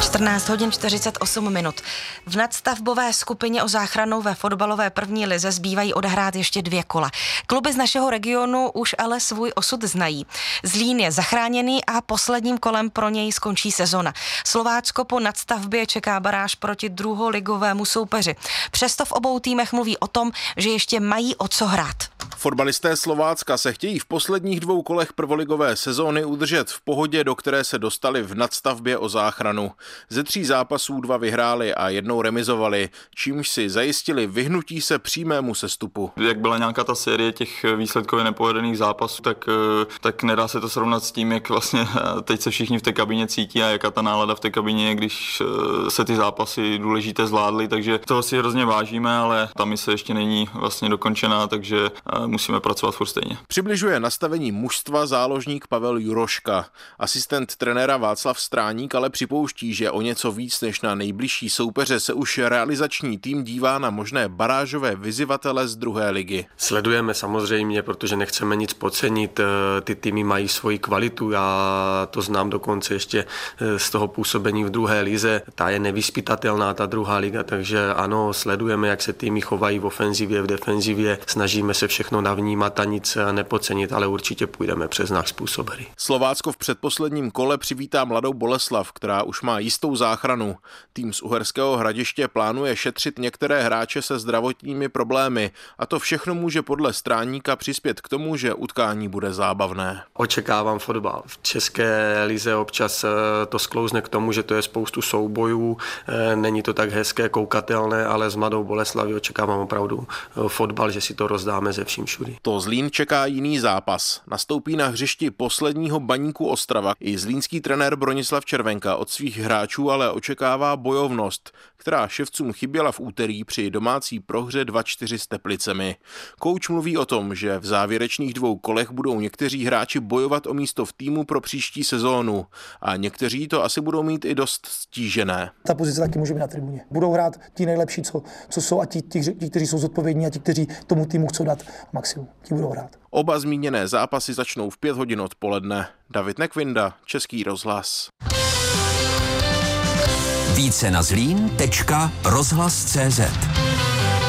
14 hodin 48 minut. V nadstavbové skupině o záchranu ve fotbalové první lize zbývají odehrát ještě 2 kola. Kluby z našeho regionu už ale svůj osud znají. Zlín je zachráněný a posledním kolem pro něj skončí sezona. Slovácko po nadstavbě čeká baráž proti druholigovému soupeři. Přesto v obou týmech mluví o tom, že ještě mají o co hrát. Fotbalisté Slovácka se chtějí v posledních 2 kolech prvoligové sezóny udržet v pohodě, do které se dostali v nadstavbě o záchranu. Ze 3 zápasů 2 vyhráli a 1 remizovali, čímž si zajistili vyhnutí se přímému sestupu. Jak byla nějaká ta série těch výsledkově nepovedených zápasů, tak nedá se to srovnat s tím, jak vlastně teď se všichni v té kabině cítí a jaká ta nálada v té kabině je, když se ty zápasy důležité zvládly, takže toho si hrozně vážíme, ale ta mise ještě není vlastně dokončená, takže musíme pracovat furt stejně. Přibližuje nastavení mužstva záložník Pavel Juroška. Asistent trenéra Václav Stráník ale připouští, že o něco víc než na nejbližší soupeře se už realizační tým dívá na možné barážové vyzývatele z druhé ligy. Sledujeme samozřejmě, protože nechceme nic podcenit, ty týmy mají svoji kvalitu, já to znám dokonce ještě z toho působení v druhé lize, ta je nevyzpytatelná, ta druhá liga, takže ano, sledujeme, jak se týmy chovají v ofenzivě, v defenzivě, snažíme se všechno navnímat a nic nepodcenit, ale určitě půjdeme přes náš způsob hry. Slovácko v předposledním kole přivítá Mladou Boleslav, která už má jistou záchranu. Tým z Uherského Hradiště plánuje šetřit některé hráče se zdravotními problémy a to všechno může podle Stráníka přispět k tomu, že utkání bude zábavné. Očekávám fotbal. V české lize občas to sklouzne k tomu, že to je spoustu soubojů, není to tak hezké, koukatelné, ale s Mladou Boleslaví očekávám opravdu fotbal, že si to rozdáme ze vším všudy. To Zlín čeká jiný zápas. Nastoupí na hřišti posledního Baníku Ostrava. I zlínský trenér Bronislav Červenka od svých hráčů ale očekává bojovnost, která ševcům chyběla v úterý při domácí prohře 2-4 s Teplicemi. Kouč mluví o tom, že v závěrečných 2 kolech budou někteří hráči bojovat o místo v týmu pro příští sezónu a někteří to asi budou mít i dost stížené. Ta pozice taky může být na tribuně. Budou hrát ti nejlepší, co jsou a ti, kteří jsou zodpovědní a ti, kteří tomu týmu chcou dát maximum. Ti budou hrát. Oba zmíněné zápasy začnou v 5 hodin odpoledne. David Nekvinda, Český rozhlas. Více na zlín.rozhlas.cz